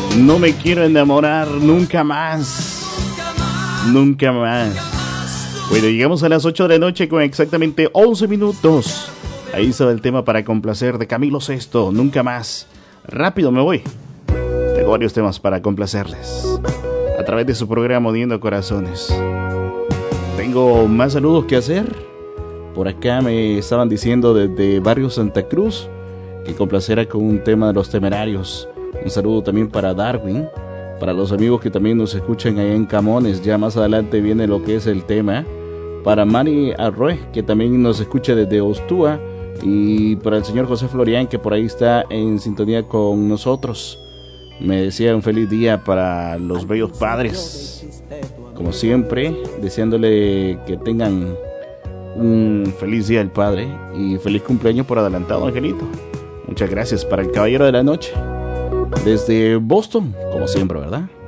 No me quiero enamorar nunca más. Nunca más. Bueno, llegamos a las 8 de la noche con exactamente 11 minutos. Ahí está el tema para complacer de Camilo Sesto. Nunca más. Rápido me voy. Tengo varios temas para complacerles a través de su programa Uniendo Corazones. Tengo más saludos que hacer. Por acá me estaban diciendo desde Barrio Santa Cruz que complacerá con un tema de Los Temerarios. Un saludo también para Darwin, para los amigos que también nos escuchan allá en Camones. Ya más adelante viene lo que es el tema. Para Mari Arroe, que también nos escucha desde Ostúa. Y para el señor José Florián, que por ahí está en sintonía con nosotros. Me decía un feliz día para los bellos padres. Como siempre, deseándole que tengan un feliz día del padre. Y feliz cumpleaños por adelantado, Angelito. Muchas gracias. Para el caballero de la noche, desde Boston, como siempre, ¿verdad?